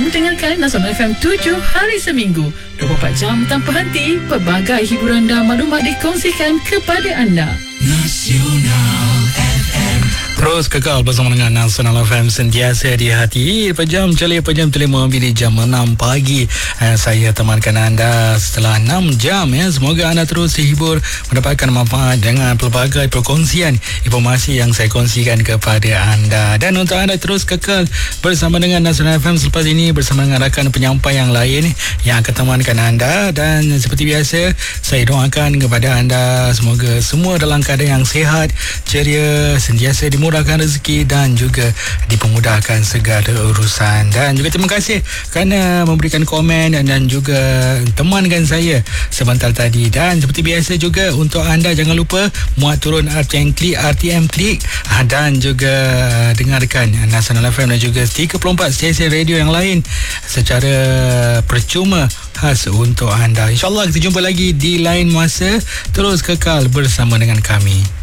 dengarkan Nasional FM 7 hari seminggu 24 jam tanpa henti. Pelbagai hiburan dan maklumat dikongsikan kepada anda. Nasional FM. Terus kekal bersama dengan Nasional FM, sentiasa di hati. Pejam telefon di jam 6 pagi. Saya temankan anda setelah 6 jam. Semoga anda terus dihibur, mendapatkan manfaat dengan pelbagai perkongsian informasi yang saya kongsikan kepada anda. Dan untuk anda terus kekal bersama dengan Nasional FM selepas ini, bersama dengan rakan penyampai yang lain yang akan temankan anda. Dan seperti biasa, saya doakan kepada anda semoga semua dalam keadaan yang sihat, ceria, sentiasa dimudahkan rezeki dan juga dipermudahkan segala urusan. Dan juga terima kasih kerana memberikan komen dan juga temankan saya sebentar tadi. Dan seperti biasa juga untuk anda, jangan lupa muat turun RTM Klik dan juga dengarkan Nasional FM dan juga 34 stesen radio yang lain secara percuma khas untuk anda. InsyaAllah kita jumpa lagi di lain masa. Terus kekal bersama dengan kami.